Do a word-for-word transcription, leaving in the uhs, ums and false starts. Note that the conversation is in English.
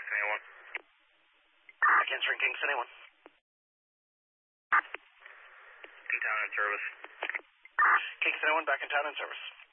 Kingston A one. Answering Kingston A one. In town in service. Kingston A one back in town in service.